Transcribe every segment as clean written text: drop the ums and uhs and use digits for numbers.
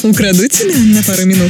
Украду тебя на пару минут.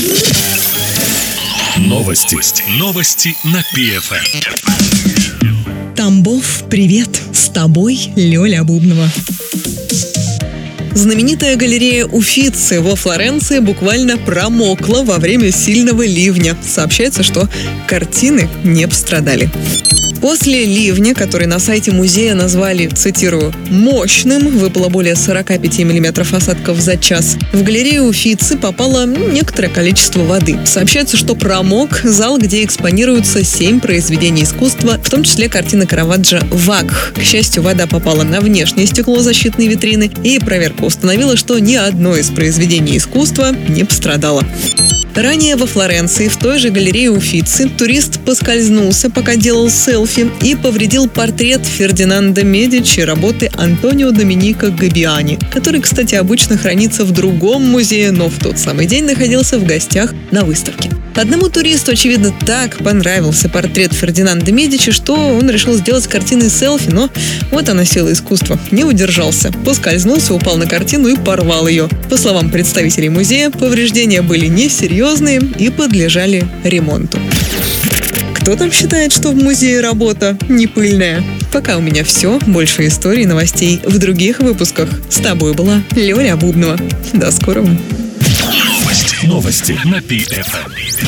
Новости на ПФМ. Тамбов, привет! С тобой Лёля Бубнова. Знаменитая галерея Уффици во Флоренции буквально промокла во время сильного ливня. Сообщается, что картины не пострадали. После ливня, который на сайте музея назвали, цитирую, «мощным», выпало более 45 миллиметров осадков за час, в галерею Уффици попало некоторое количество воды. Сообщается, что промок зал, где экспонируются 7 произведений искусства, в том числе картина Караваджо «Вакх». К счастью, вода попала на внешнее стекло защитной витрины, и проверка установила, что ни одно из произведений искусства не пострадало. Ранее во Флоренции, в той же галерее Уффици, турист поскользнулся, пока делал селфи, и повредил портрет Фердинанда Медичи работы Антонио Доминика Габбиани, который, кстати, обычно хранится в другом музее, но в тот самый день находился в гостях на выставке. Одному туристу, очевидно, так понравился портрет Фердинанда Медичи, что он решил сделать картиной селфи, но вот она сила искусства. Не удержался, поскользнулся, упал на картину и порвал ее. По словам представителей музея, повреждения были несерьезные и подлежали ремонту. Кто там считает, что в музее работа не пыльная? Пока у меня все. Больше историй и новостей в других выпусках. С тобой была Лёля Бубнова. До скорого. Новости на ПФМ.